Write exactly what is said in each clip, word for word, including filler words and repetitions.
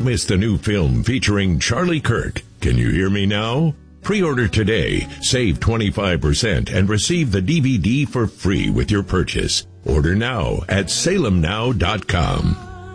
miss the new film featuring Charlie Kirk, Can You Hear Me Now? Pre-order today, save twenty-five percent, and receive the D V D for free with your purchase. Order now at salem now dot com.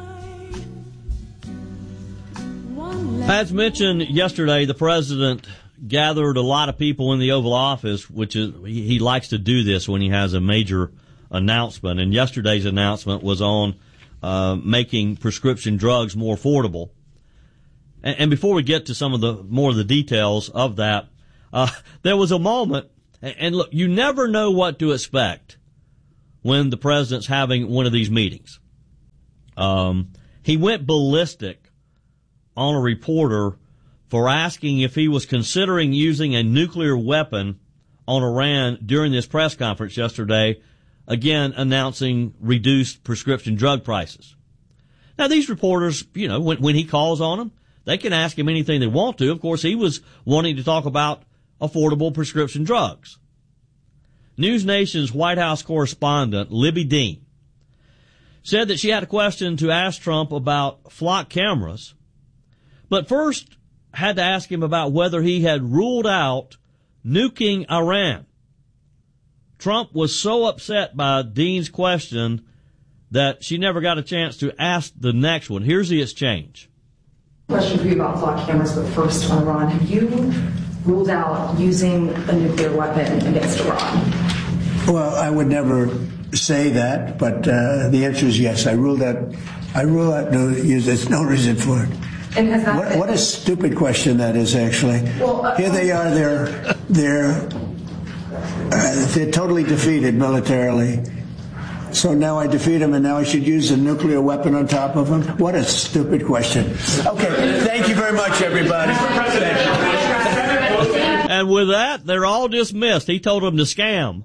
As mentioned yesterday, the president gathered a lot of people in the Oval Office, which is, he, he likes to do this when he has a major announcement. And yesterday's announcement was on uh, making prescription drugs more affordable. And, and before we get to some of the more of the details of that, uh, there was a moment, and, and look, you never know what to expect when the president's having one of these meetings. Um, he went ballistic on a reporter for asking if he was considering using a nuclear weapon on Iran during this press conference yesterday, again announcing reduced prescription drug prices. Now, these reporters, you know, when, when he calls on them, they can ask him anything they want to. Of course, he was wanting to talk about affordable prescription drugs. News Nation's White House correspondent, Libby Dean, said that she had a question to ask Trump about flock cameras, but first had to ask him about whether he had ruled out nuking Iran. Trump was so upset by Dean's question that she never got a chance to ask the next one. Here's the exchange. Question for you about flock cameras, but first on Iran. Have you ruled out using a nuclear weapon against Iran? Well, I would never say that, but uh, the answer is yes. I ruled out. I rule out no use. There's no reason for it. And has that what, been, what a stupid question that is, actually. Well, uh, Here they are. They're they're uh, they're totally defeated militarily. So now I defeat them, and now I should use a nuclear weapon on top of them? What a stupid question. Okay, thank you very much, everybody. And with that, they're all dismissed. He told them to scam.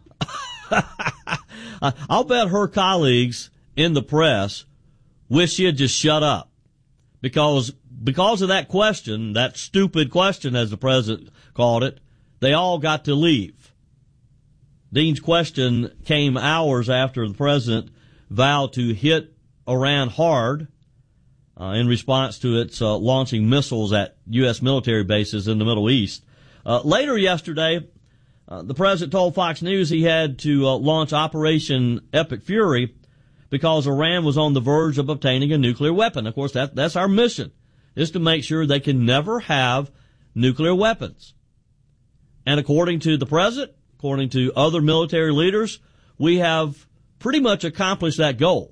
I'll bet her colleagues in the press wish she had just shut up. Because, because of that question, that stupid question, as the president called it, they all got to leave. Dean's question came hours after the president vowed to hit Iran hard uh, in response to its uh, launching missiles at U S military bases in the Middle East. Uh, later yesterday, uh, the president told Fox News he had to uh, launch Operation Epic Fury because Iran was on the verge of obtaining a nuclear weapon. Of course, that that's our mission, is to make sure they can never have nuclear weapons. And according to the president, according to other military leaders, we have pretty much accomplished that goal.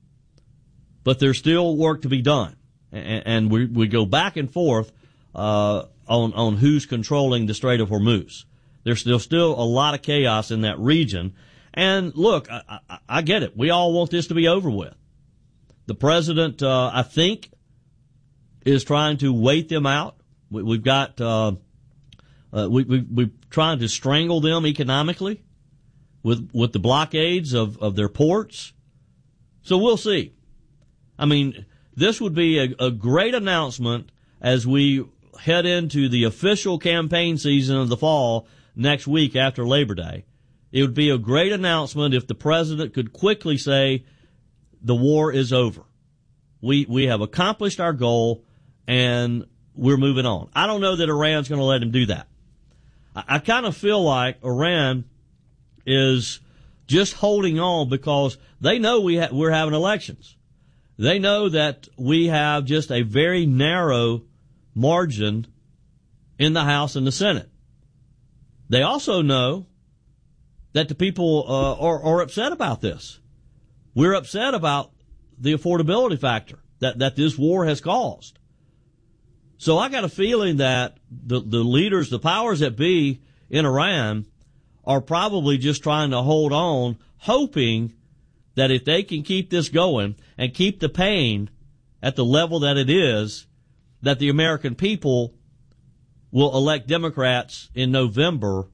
But there's still work to be done. And we, we go back and forth uh, on, on who's controlling the Strait of Hormuz. There's still, still a lot of chaos in that region. And look, I, I, I get it. We all want this to be over with. The president, uh, I think, is trying to wait them out. We, we've got... Uh, Uh, we, we, we're trying to strangle them economically with, with the blockades of, of their ports. So we'll see. I mean, this would be a, a great announcement as we head into the official campaign season of the fall next week after Labor Day. It would be a great announcement if the president could quickly say the war is over. We, we have accomplished our goal and we're moving on. I don't know that Iran's going to let him do that. I kind of feel like Iran is just holding on because they know we ha- we're having elections. They know that we have just a very narrow margin in the House and the Senate. They also know that the people uh, are, are upset about this. We're upset about the affordability factor that, that this war has caused. So I got a feeling that the, the leaders, the powers that be in Iran are probably just trying to hold on, hoping that if they can keep this going and keep the pain at the level that it is, that the American people will elect Democrats in November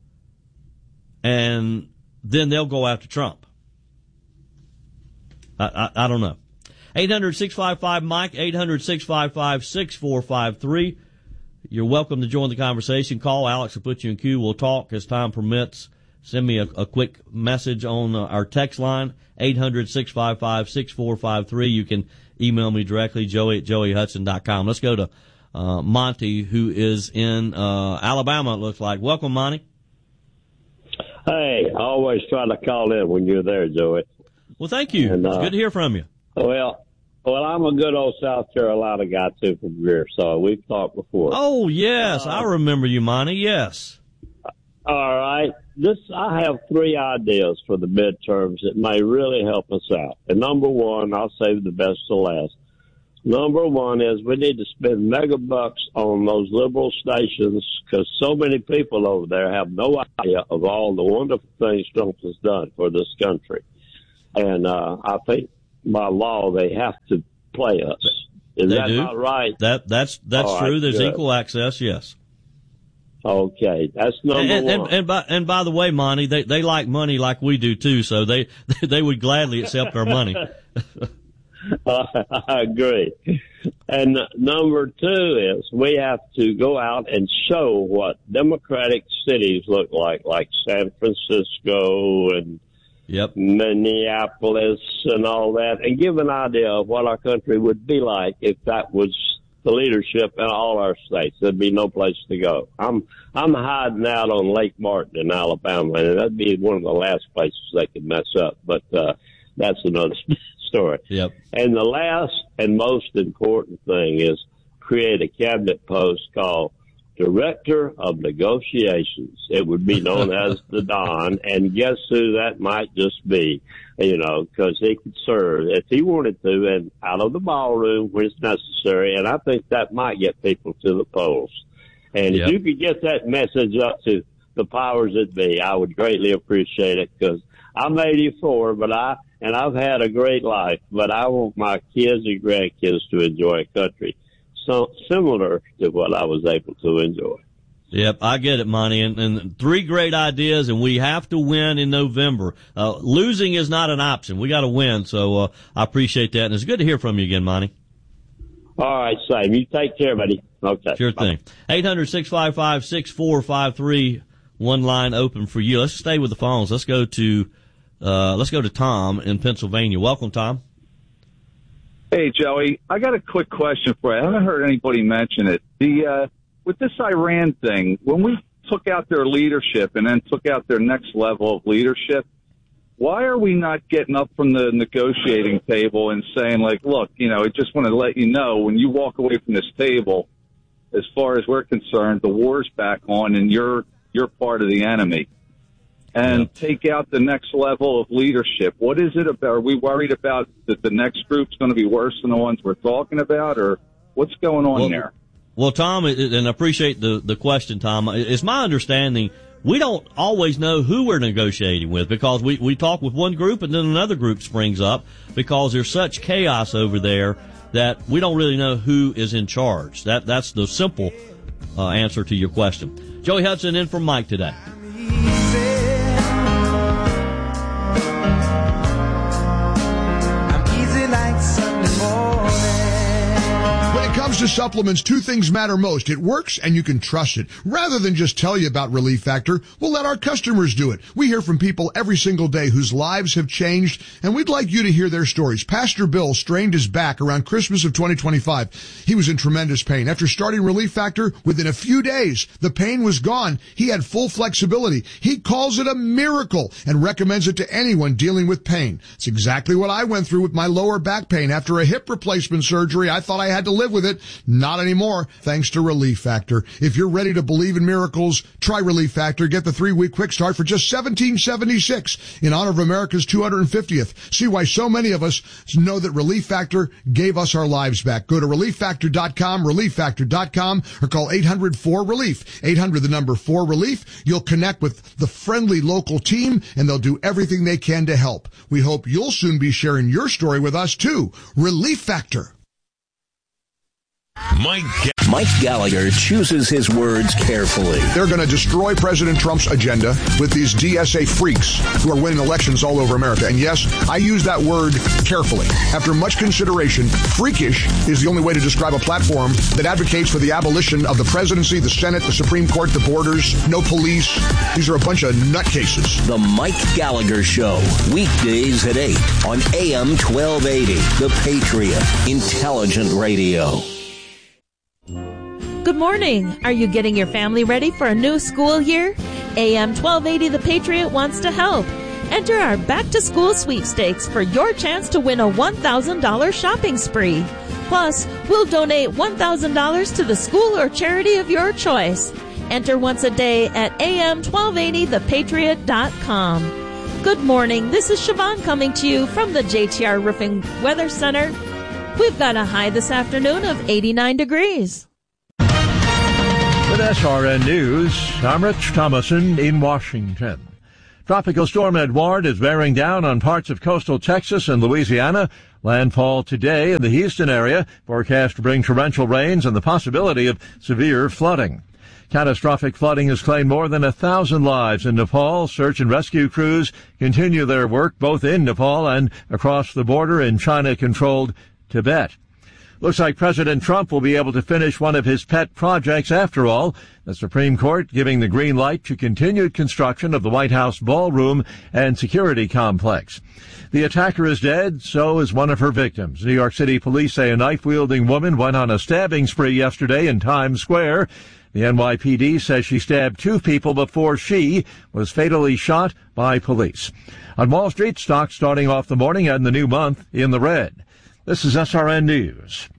and then they'll go after Trump. I, I, I don't know. eight hundred, six five five, Mike, eight hundred, six five five, six four five three. You're welcome to join the conversation. Call Alex will put you in queue. We'll talk as time permits. Send me a, a quick message on uh, our text line, eight hundred, six five five, six four five three. You can email me directly, joey at joey hudson dot com. Let's go to uh, Monty, who is in uh, Alabama, it looks like. Welcome, Monty. Hey, I always try to call in when you're there, Joey. Well, thank you. And, uh, it's good to hear from you. Well, well, I'm a good old South Carolina guy, too, from Greer, so we've talked before. Oh, yes, uh, I remember you, Monty, yes. All right. This, I have three ideas for the midterms that may really help us out. And number one, I'll save the best to last. Number one is we need to spend mega bucks on those liberal stations because so many people over there have no idea of all the wonderful things Trump has done for this country. And uh, I think by law they have to play us. Is they that do. not right? That that's that's all true. Right, There's good. Equal access, yes. Okay, that's number and, and, one. And, and by and by the way, Monty, they they like money like we do too, so they they would gladly accept our money. uh, I agree. And number two is we have to go out and show what democratic cities look like, like San Francisco and Yep. Minneapolis and all that, and give an idea of what our country would be like if that was the leadership in all our states. There'd be no place to go. I'm I'm hiding out on Lake Martin in Alabama, and that'd be one of the last places they could mess up. But uh, that's another story. Yep. And the last and most important thing is create a cabinet post called Director of Negotiations. It would be known as the Don, and guess who that might just be, you know, because he could serve if he wanted to and out of the ballroom when it's necessary, and I think that might get people to the polls. And Yep. if you could get that message up to the powers that be, I would greatly appreciate it because I'm eighty-four, but I, and I've had a great life, but I want my kids and grandkids to enjoy a country so similar to what I was able to enjoy. Yep, I get it, Monty. And, and three great ideas, and we have to win in November. Uh, losing is not an option. We got to win, so uh, I appreciate that. And it's good to hear from you again, Monty. All right, same. You take care, buddy. Okay. Sure thing. eight hundred, six five five, six four five three, one line open for you. Let's stay with the phones. Let's go to uh, let's go to Tom in Pennsylvania. Welcome, Tom. Hey, Joey, I got a quick question for you. I haven't heard anybody mention it. The uh, with this Iran thing, when we took out their leadership and then took out their next level of leadership, why are we not getting up from the negotiating table and saying, like, look, you know, I just want to let you know, when you walk away from this table, as far as we're concerned, the war's back on and you're you're part of the enemy. And yeah. take out the next level of leadership. What is it about? Are we worried about that the next group's going to be worse than the ones we're talking about, or what's going on well, there? Well, Tom, and I appreciate the, the question, Tom. It's my understanding we don't always know who we're negotiating with because we, we talk with one group and then another group springs up because there's such chaos over there that we don't really know who is in charge. That That's the simple uh, answer to your question. Joey Hudson in for Mike today. To supplements, two things matter most. It works and you can trust it. Rather than just tell you about Relief Factor, we'll let our customers do it. We hear from people every single day whose lives have changed, and we'd like you to hear their stories. Pastor Bill strained his back around Christmas of twenty twenty-five. He was in tremendous pain. After starting Relief Factor, within a few days, the pain was gone. He had full flexibility. He calls it a miracle and recommends it to anyone dealing with pain. It's exactly what I went through with my lower back pain. After a hip replacement surgery, I thought I had to live with it. Not anymore, thanks to Relief Factor. If you're ready to believe in miracles, try Relief Factor. Get the three-week quick start for just seventeen seventy-six in honor of America's two hundred fiftieth. See why so many of us know that Relief Factor gave us our lives back. Go to relief factor dot com, relief factor dot com, or call eight hundred four relief. eight hundred, the number four relief. You'll connect with the friendly local team, and they'll do everything they can to help. We hope you'll soon be sharing your story with us, too. Relief Factor. Mike Ga- Mike Gallagher chooses his words carefully. They're going to destroy President Trump's agenda with these D S A freaks who are winning elections all over America. And yes, I use that word carefully. After much consideration, freakish is the only way to describe a platform that advocates for the abolition of the presidency, the Senate, the Supreme Court, the borders, no police. These are a bunch of nutcases. The Mike Gallagher Show, weekdays at eight on A M twelve eighty, The Patriot, Intelligent Radio. Good morning. Are you getting your family ready for a new school year? A M twelve eighty The Patriot wants to help. Enter our back-to-school sweepstakes for your chance to win a one thousand dollars shopping spree. Plus, we'll donate one thousand dollars to the school or charity of your choice. Enter once a day at A M twelve eighty the patriot dot com. Good morning. This is Siobhan coming to you from the J T R Roofing Weather Center. We've got a high this afternoon of eighty-nine degrees. With S R N News, I'm Rich Thomason in Washington. Tropical storm Edouard is bearing down on parts of coastal Texas and Louisiana. Landfall today in the Houston area, forecast to bring torrential rains and the possibility of severe flooding. Catastrophic flooding has claimed more than a thousand lives in Nepal. Search and rescue crews continue their work both in Nepal and across the border in China-controlled Tibet. Looks like President Trump will be able to finish one of his pet projects after all. The Supreme Court giving the green light to continued construction of the White House ballroom and security complex. The attacker is dead, so is one of her victims. New York City police say a knife-wielding woman went on a stabbing spree yesterday in Times Square. The N Y P D says she stabbed two people before she was fatally shot by police. On Wall Street, stocks starting off the morning and the new month in the red. This is S R N News.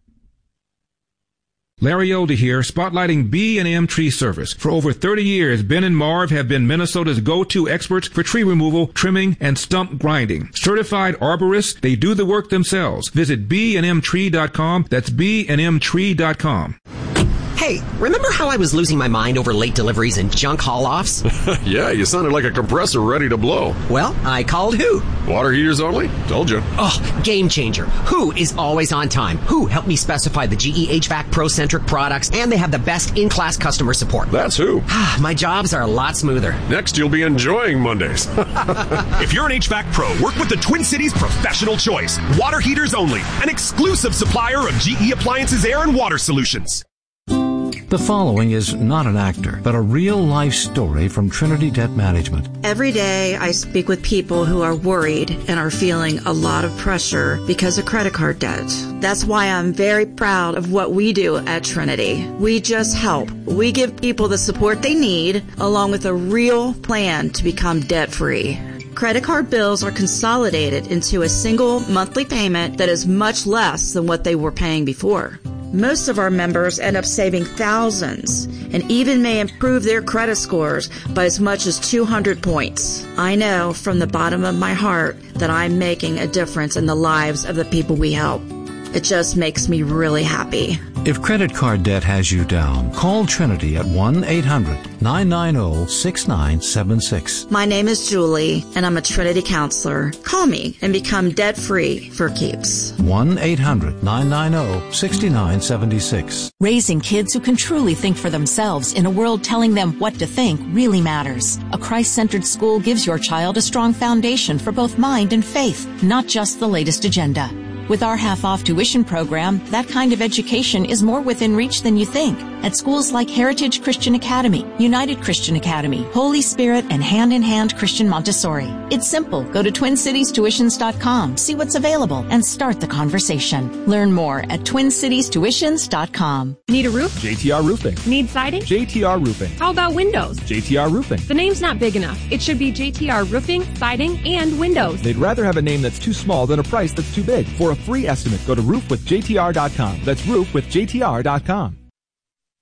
Larry Older here, spotlighting B and M Tree Service. For over thirty years, Ben and Marv have been Minnesota's go-to experts for tree removal, trimming, and stump grinding. Certified arborists, they do the work themselves. Visit b and m tree dot com. That's b and m tree dot com. Hey, remember how I was losing my mind over late deliveries and junk haul-offs? Yeah, you sounded like a compressor ready to blow. Well, I called Who. Water heaters only? Told you. Oh, game changer. Who is always on time. Who helped me specify the G E H V A C Pro-centric products, and they have the best in-class customer support. That's Who. My jobs are a lot smoother. Next, you'll be enjoying Mondays. If you're an H V A C Pro, work with the Twin Cities Professional Choice. Water heaters only. An exclusive supplier of G E Appliances Air and Water Solutions. The following is not an actor, but a real-life story from Trinity Debt Management. Every day I speak with people who are worried and are feeling a lot of pressure because of credit card debt. That's why I'm very proud of what we do at Trinity. We just help. We give people the support they need, along with a real plan to become debt-free. Credit card bills are consolidated into a single monthly payment that is much less than what they were paying before. Most of our members end up saving thousands and even may improve their credit scores by as much as two hundred points. I know from the bottom of my heart that I'm making a difference in the lives of the people we help. It just makes me really happy. If credit card debt has you down, call Trinity at one eight hundred nine nine zero six nine seven six. My name is Julie, and I'm a Trinity counselor. Call me and become debt-free for keeps. one eight hundred nine nine zero six nine seven six. Raising kids who can truly think for themselves in a world telling them what to think really matters. A Christ-centered school gives your child a strong foundation for both mind and faith, not just the latest agenda. With our half-off tuition program, that kind of education is more within reach than you think. At schools like Heritage Christian Academy, United Christian Academy, Holy Spirit, and Hand in Hand Christian Montessori. It's simple. Go to twin cities tuitions dot com, see what's available, and start the conversation. Learn more at twin cities tuitions dot com. Need a roof? J T R Roofing. Need siding? J T R Roofing. How about windows? J T R Roofing. The name's not big enough. It should be J T R Roofing, Siding, and Windows. They'd rather have a name that's too small than a price that's too big. For a free estimate, go to roof with J T R dot com. That's roof with J T R dot com.